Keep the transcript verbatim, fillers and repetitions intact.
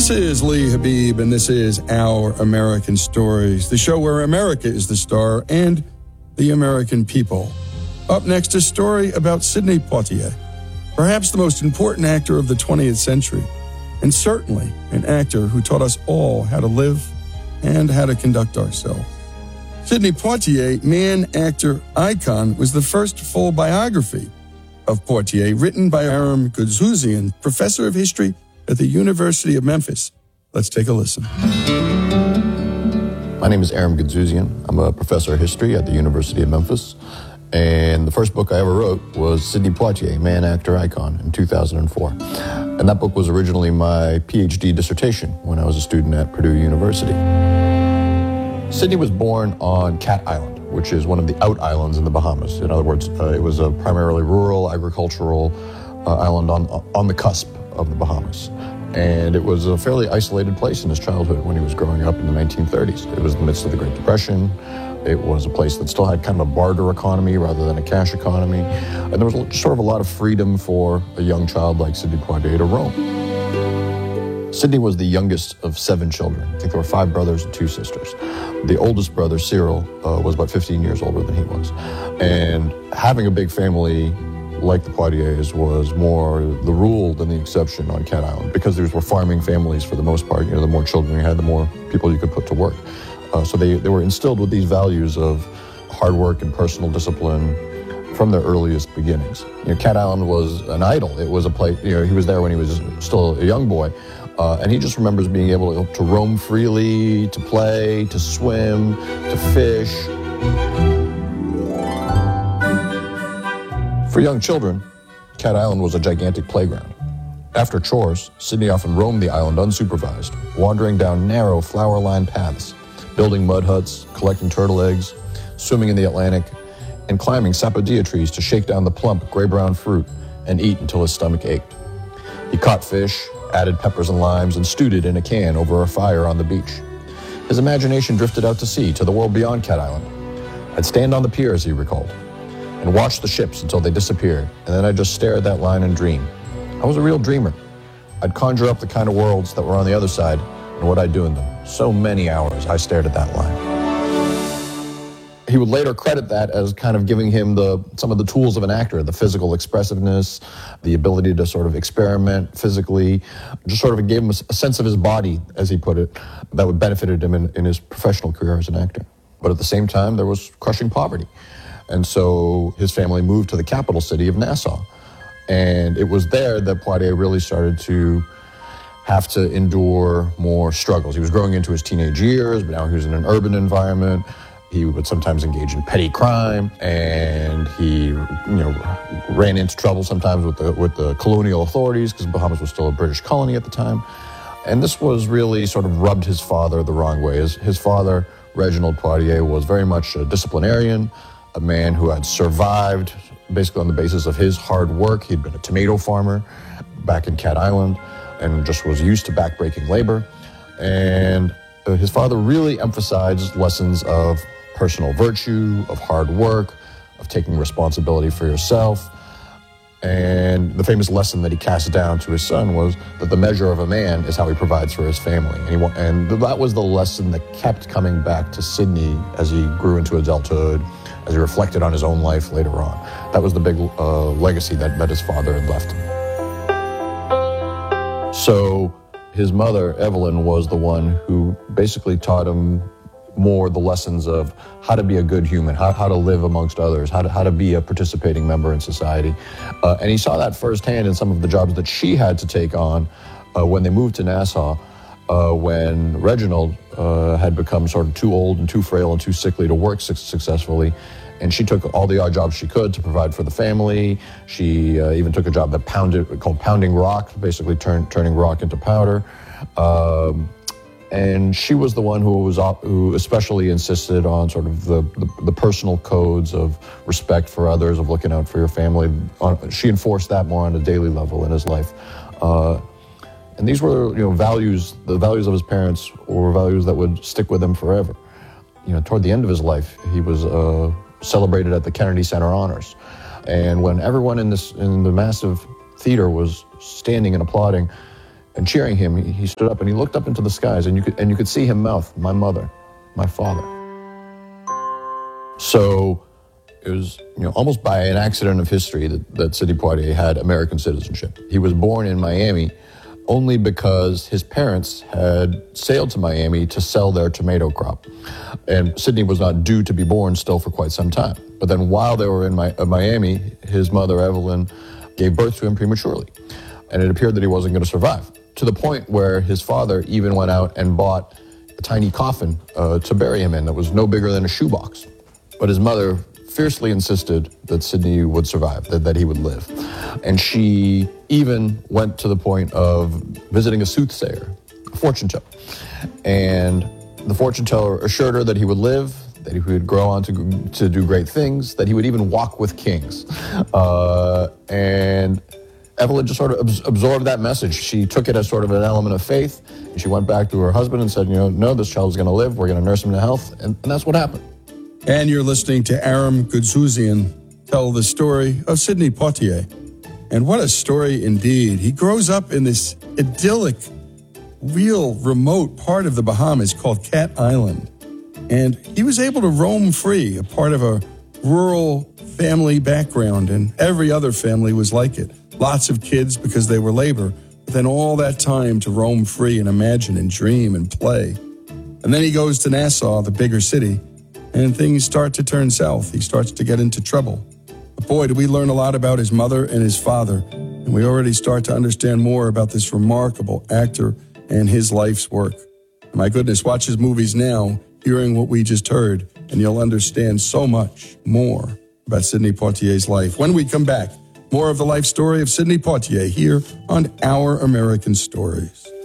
This is Lee Habib, and this is Our American Stories, the show where America is the star and the American people. Up next, a story about Sidney Poitier, perhaps the most important actor of the twentieth century, and certainly an actor who taught us all how to live and how to conduct ourselves. Sidney Poitier, man, actor, icon, was the first full biography of Poitier, written by Aram Goudzouzian, professor of history at the University of Memphis. Let's take a listen. My name is Aram Goudzouzian. I'm a professor of history at the University of Memphis. And the first book I ever wrote was Sidney Poitier, Man, Actor, Icon, in two thousand four. And that book was originally my PhD dissertation when I was a student at Purdue University. Sidney was born on Cat Island, which is one of the out islands in the Bahamas. In other words, uh, it was a primarily rural, agricultural uh, island on, on the cusp of the Bahamas. And it was a fairly isolated place in his childhood when he was growing up in the nineteen thirties. It was in the midst of the Great Depression. It was a place that still had kind of a barter economy rather than a cash economy. And there was sort of a lot of freedom for a young child like Sidney Poitier to roam. Sidney was the youngest of seven children. I think there were five brothers and two sisters. The oldest brother, Cyril, uh, was about fifteen years older than he was. And having a big family like the Poitiers was more the rule than the exception on Cat Island, because these were farming families for the most part. You know, the more children you had, the more people you could put to work. Uh, so they, they were instilled with these values of hard work and personal discipline from their earliest beginnings. You know, Cat Island was an idol. It was a place, you know, he was there when he was still a young boy. Uh, and he just remembers being able to, to roam freely, to play, to swim, to fish. For young children, Cat Island was a gigantic playground. After chores, Sidney often roamed the island unsupervised, wandering down narrow, flower-lined paths, building mud huts, collecting turtle eggs, swimming in the Atlantic, and climbing sapodilla trees to shake down the plump, gray-brown fruit and eat until his stomach ached. He caught fish, added peppers and limes, and stewed it in a can over a fire on the beach. His imagination drifted out to sea, to the world beyond Cat Island. I'd stand on the pier, as he recalled, and watch the ships until they disappeared, and then I'd just stare at that line and dream. I was a real dreamer. I'd conjure up the kind of worlds that were on the other side and what I'd do in them. So many hours I stared at that line. He would later credit that as kind of giving him the some of the tools of an actor, the physical expressiveness, the ability to sort of experiment physically, just sort of gave him a, a sense of his body, as he put it, that would benefited him in, in his professional career as an actor. But at the same time, there was crushing poverty. And so his family moved to the capital city of Nassau. And it was there that Poitier really started to have to endure more struggles. He was growing into his teenage years, but now he was in an urban environment. He would sometimes engage in petty crime, and he, you know, ran into trouble sometimes with the with the colonial authorities, because Bahamas was still a British colony at the time. And this was really sort of rubbed his father the wrong way. His, his father, Reginald Poitier, was very much a disciplinarian, a man who had survived basically on the basis of his hard work. He'd been a tomato farmer back in Cat Island and just was used to backbreaking labor. And uh, his father really emphasized lessons of personal virtue, of hard work, of taking responsibility for yourself. And the famous lesson that he cast down to his son was that the measure of a man is how he provides for his family. And, he, and that was the lesson that kept coming back to Sidney as he grew into adulthood, as he reflected on his own life later on. That was the big uh, legacy that, that his father had left him. So his mother, Evelyn, was the one who basically taught him more the lessons of how to be a good human, how, how to live amongst others, how to, how to be a participating member in society. Uh, and he saw that firsthand in some of the jobs that she had to take on uh, when they moved to Nassau, uh, when Reginald uh, had become sort of too old and too frail and too sickly to work su- successfully. And she took all the odd jobs she could to provide for the family. She uh, even took a job that pounded, called pounding rock, basically turn, turning rock into powder. Um, And she was the one who was who especially insisted on sort of the, the, the personal codes of respect for others, of looking out for your family. She enforced that more on a daily level in his life. Uh, and these were, you know, values, the values of his parents were values that would stick with him forever. You know, toward the end of his life, he was uh, celebrated at the Kennedy Center Honors. And when everyone in this in the massive theater was standing and applauding, and cheering him, he, he stood up and he looked up into the skies, and you could and you could see him mouth, "My mother, my father." So it was, you know, almost by an accident of history that, that Sidney Poitier had American citizenship. He was born in Miami only because his parents had sailed to Miami to sell their tomato crop. And Sidney was not due to be born still for quite some time. But then while they were in Mi- uh, Miami, his mother, Evelyn, gave birth to him prematurely. And it appeared that he wasn't going to survive, to the point where his father even went out and bought a tiny coffin uh, to bury him in that was no bigger than a shoebox. But his mother fiercely insisted that Sidney would survive, that, that he would live. And she even went to the point of visiting a soothsayer, a fortune teller. And the fortune teller assured her that he would live, that he would grow on to, to do great things, that he would even walk with kings. Uh, and Evelyn just sort of abs- absorbed that message. She took it as sort of an element of faith. And she went back to her husband and said, you know, no, this child is going to live. We're going to nurse him to health. And, and that's what happened. And you're listening to Aram Goudsouzian tell the story of Sidney Poitier. And what a story indeed. He grows up in this idyllic, real remote part of the Bahamas called Cat Island. And he was able to roam free, a part of a rural family background, and every other family was like it. Lots of kids because they were labor, but then all that time to roam free and imagine and dream and play. And then he goes to Nassau, the bigger city, and things start to turn south. He starts to get into trouble. But boy, do we learn a lot about his mother and his father, and we already start to understand more about this remarkable actor and his life's work. My goodness, watch his movies now, hearing what we just heard, and you'll understand so much more about Sidney Poitier's life. When we come back, more of the life story of Sidney Poitier here on Our American Stories.